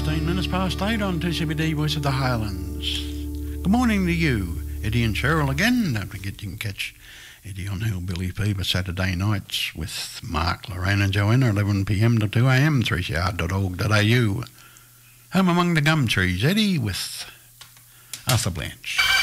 15 minutes past 8 on 2CBD Voice of the Highlands. Good morning to you, Eddie and Cheryl again. Don't forget you can catch Eddie on Hillbilly Fever Saturday nights with Mark, Lorraine and Joanna, 11pm to 2am, 3cr.org.au. Home Among the Gum Trees, Eddie with Arthur Blanche.